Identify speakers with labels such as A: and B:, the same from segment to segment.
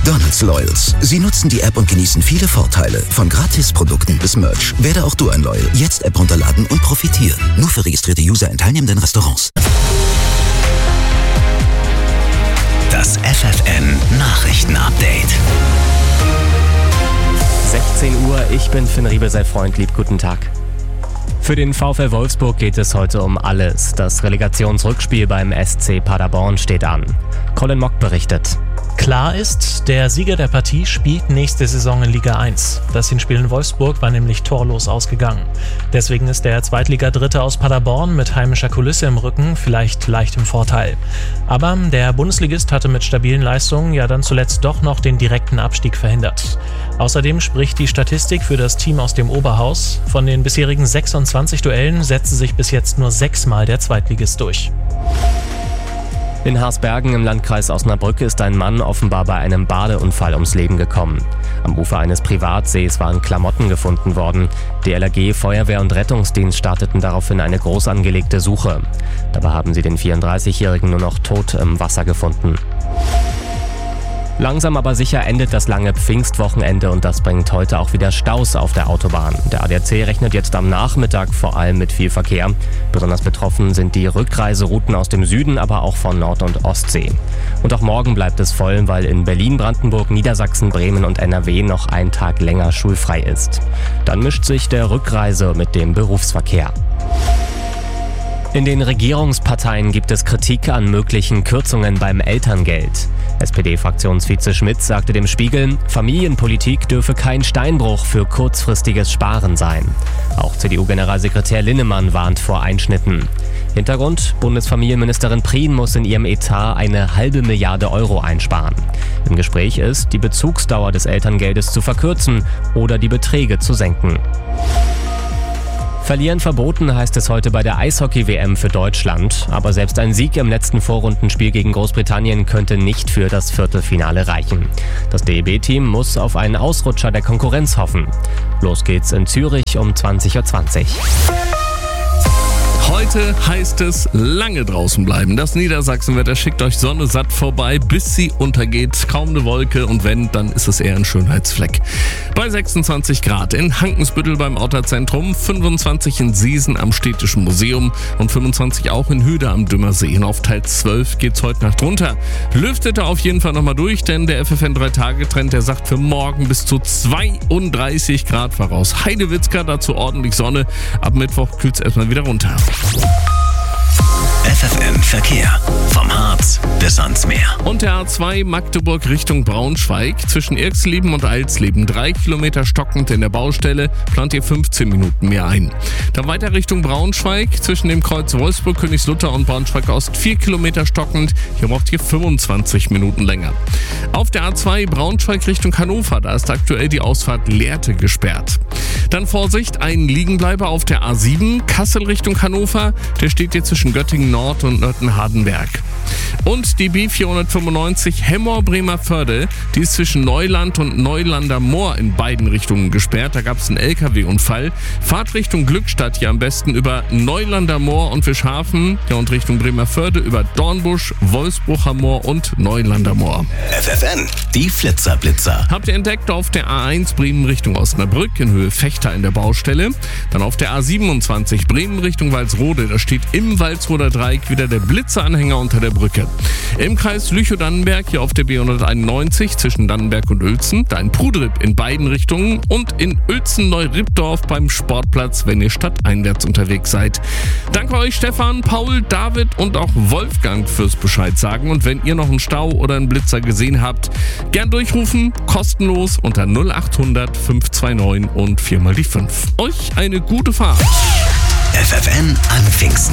A: McDonald's Loyals. Sie nutzen die App und genießen viele Vorteile. Von Gratisprodukten bis Merch. Werde auch du ein Loyal. Jetzt App runterladen und profitieren. Nur für registrierte User in teilnehmenden Restaurants.
B: Das FFN Nachrichten-Update.
C: 16 Uhr, ich bin Finn Riebe, sei Freund, lieb guten Tag. Für den VfL Wolfsburg geht es heute um alles. Das Relegationsrückspiel beim SC Paderborn steht an. Colin Mock berichtet.
D: Klar ist, der Sieger der Partie spielt nächste Saison in Liga 1. Das Hinspiel in Wolfsburg war nämlich torlos ausgegangen. Deswegen ist der Zweitliga-Dritte aus Paderborn mit heimischer Kulisse im Rücken vielleicht leicht im Vorteil. Aber der Bundesligist hatte mit stabilen Leistungen ja dann zuletzt doch noch den direkten Abstieg verhindert. Außerdem spricht die Statistik für das Team aus dem Oberhaus. Von den bisherigen 26 Duellen setzte sich bis jetzt nur 6-mal der Zweitligist durch.
C: In Harsbergen im Landkreis Osnabrück ist ein Mann offenbar bei einem Badeunfall ums Leben gekommen. Am Ufer eines Privatsees waren Klamotten gefunden worden. DLRG, Feuerwehr und Rettungsdienst starteten daraufhin eine groß angelegte Suche. Dabei haben sie den 34-Jährigen nur noch tot im Wasser gefunden. Langsam aber sicher endet das lange Pfingstwochenende und das bringt heute auch wieder Staus auf der Autobahn. Der ADAC rechnet jetzt am Nachmittag vor allem mit viel Verkehr. Besonders betroffen sind die Rückreiserouten aus dem Süden, aber auch von Nord- und Ostsee. Und auch morgen bleibt es voll, weil in Berlin, Brandenburg, Niedersachsen, Bremen und NRW noch ein Tag länger schulfrei ist. Dann mischt sich der Rückreise mit dem Berufsverkehr. In den Regierungsparteien gibt es Kritik an möglichen Kürzungen beim Elterngeld. SPD-Fraktionsvize Schmidt sagte dem Spiegel, Familienpolitik dürfe kein Steinbruch für kurzfristiges Sparen sein. Auch CDU-Generalsekretär Linnemann warnt vor Einschnitten. Hintergrund, Bundesfamilienministerin Prien muss in ihrem Etat eine $500 Milliarden einsparen. Im Gespräch ist, die Bezugsdauer des Elterngeldes zu verkürzen oder die Beträge zu senken. Verlieren verboten heißt es heute bei der Eishockey-WM für Deutschland. Aber selbst ein Sieg im letzten Vorrundenspiel gegen Großbritannien könnte nicht für das Viertelfinale reichen. Das DEB-Team muss auf einen Ausrutscher der Konkurrenz hoffen. Los geht's in Zürich um 20.20 Uhr.
E: Heute heißt es lange draußen bleiben. Das Niedersachsenwetter schickt euch Sonne satt vorbei, bis sie untergeht. Kaum eine Wolke und wenn, dann ist es eher ein Schönheitsfleck. Bei 26 Grad in Hankensbüttel beim Otterzentrum, 25 in Siesen am Städtischen Museum und 25 auch in Hüde am Dümmersee. Und auf Teil 12 geht's heute Nacht runter. Lüftet er auf jeden Fall nochmal durch, denn der FFN 3-Tage-Trend, der sagt für morgen bis zu 32 Grad voraus. Heidewitzka, dazu ordentlich Sonne. Ab Mittwoch kühlt's erstmal wieder runter.
B: FFN Verkehr. Vom Harz bis ans Meer.
E: Und der A2 Magdeburg Richtung Braunschweig. Zwischen Irxleben und Alsleben 3 Kilometer stockend in der Baustelle. Plant ihr 15 Minuten mehr ein. Dann weiter Richtung Braunschweig. Zwischen dem Kreuz Wolfsburg, Königslutter und Braunschweig Ost 4 Kilometer stockend. Hier braucht ihr 25 Minuten länger. Auf der A2 Braunschweig Richtung Hannover. Da ist aktuell die Ausfahrt Lehrte gesperrt. Dann Vorsicht, ein Liegenbleiber auf der A7 Kassel Richtung Hannover. Der steht hier zwischen Göttingen Nord und Nörten-Hardenberg. Und die B495 Hemmoor-Bremervörde, die ist zwischen Neuland und Neulander Moor in beiden Richtungen gesperrt. Da gab es einen LKW-Unfall. Fahrt Richtung Glückstadt hier am besten über Neulander Moor und Fischhafen. Ja, und Richtung Bremervörde über Dornbusch, Wolfsbrucher Moor und Neulander Moor.
B: FFN, die Flitzer-Blitzer.
E: Habt ihr entdeckt auf der A1 Bremen Richtung Osnabrück in Höhe Fechter in der Baustelle. Dann auf der A27 Bremen Richtung Walsrode. Da steht im Walsroder Dreieck wieder der Blitzeranhänger unter der Brücke. Im Kreis Lüchow-Dannenberg hier auf der B191 zwischen Dannenberg und Uelzen. Da ein Prudrip in beiden Richtungen und in Uelzen-Neu-Rippdorf beim Sportplatz, wenn ihr stadteinwärts unterwegs seid. Danke euch Stefan, Paul, David und auch Wolfgang fürs Bescheid sagen. Und wenn ihr noch einen Stau oder einen Blitzer gesehen habt, gern durchrufen, kostenlos unter 0800 529 und 4 mal die 5. Euch eine gute Fahrt.
B: FFN an Pfingsten.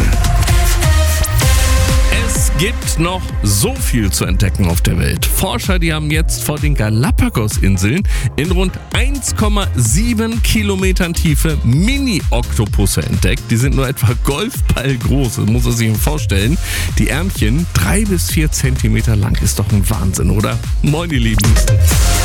E: Es gibt noch so viel zu entdecken auf der Welt. Forscher, die haben jetzt vor den Galapagos-Inseln in rund 1,7 Kilometern Tiefe Mini-Oktopusse entdeckt. Die sind nur etwa Golfballgroß, das muss man sich vorstellen. Die Ärmchen 3 bis 4 Zentimeter lang. Ist doch ein Wahnsinn, oder? Moin, ihr Lieben.